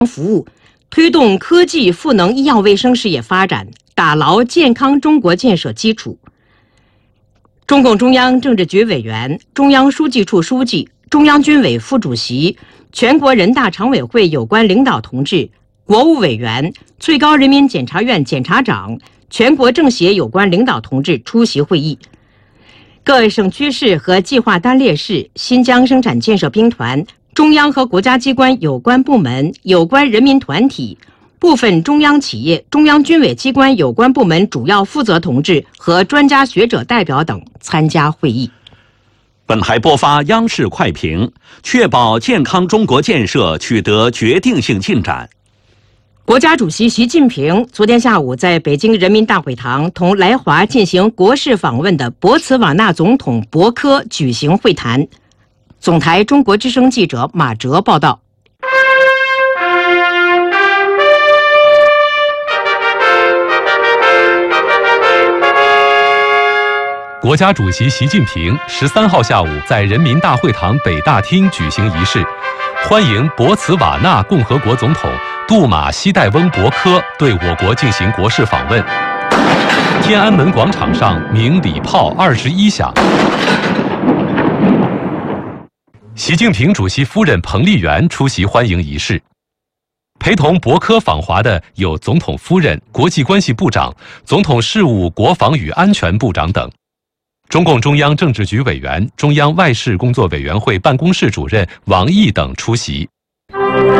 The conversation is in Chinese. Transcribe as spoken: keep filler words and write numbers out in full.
服务，推动科技赋能医药卫生事业发展，打牢健康中国建设基础。中共中央政治局委员、中央书记处书记、中央军委副主席、全国人大常委会有关领导同志、国务委员、最高人民检察院检察长、全国政协有关领导同志出席会议。各省区市和计划单列市、新疆生产建设兵团、中央和国家机关有关部门、有关人民团体、部分中央企业、中央军委机关有关部门主要负责同志和专家学者代表等参加会议。 本台播发央视快评，确保健康中国建设取得决定性进展。 国家主席习近平昨天下午在北京人民大会堂同来华进行国事访问的博茨瓦纳总统博科举行会谈。总台中国之声记者马哲报道。 国家主席习近平十三号下午在人民大会堂北大厅举行仪式，欢迎博茨瓦纳共和国总统杜马西代翁博科对我国进行国事访问。天安门广场上鸣礼炮二十一响。习近平主席夫人彭丽媛出席欢迎仪式。陪同博科访华的有总统夫人、国际关系部长、总统事务国防与安全部长等。中共中央政治局委员、中央外事工作委员会办公室主任王毅等出席。